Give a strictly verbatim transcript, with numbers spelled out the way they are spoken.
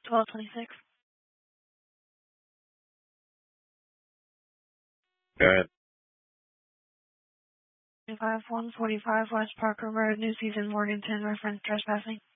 twelve twenty-six. Go ahead. five one forty-five West Parker Road, New Season, Morganton, reference trespassing.